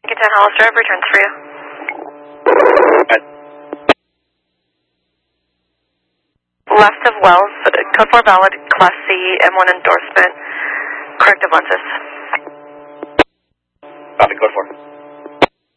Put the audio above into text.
Get 10 Hollis Drive, returns for you. Right. Left of Wells, code 4 valid, Class C, M1 endorsement, corrective lenses. Copy, code 4.